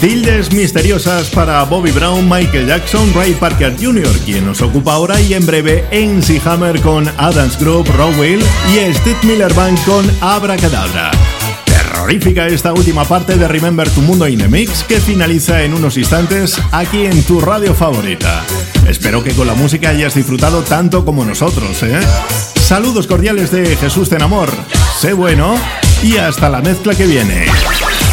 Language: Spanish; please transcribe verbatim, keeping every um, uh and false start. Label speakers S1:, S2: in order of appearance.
S1: Tildes misteriosas para Bobby Brown, Michael Jackson, Ray Parker junior, quien nos ocupa ahora, y en breve M C Hammer con Adams Group, Rowell, y Steve Miller Band con Abracadabra. Terrorífica esta última parte de Remember Tu Mundo in the Mix, que finaliza en unos instantes aquí en tu radio favorita. Espero que con la música hayas disfrutado tanto como nosotros, ¿eh? Saludos cordiales de Jesús Tenamor. Sé bueno y hasta la mezcla que viene.